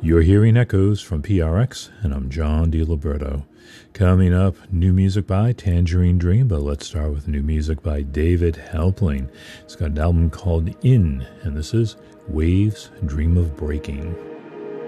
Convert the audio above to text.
You're hearing Echoes from PRX, and I'm John DiLiberto. Coming up, new music by Tangerine Dream, but let's start with new music by David Helpling. It's got an album called In, and this is Waves Dream of Breaking.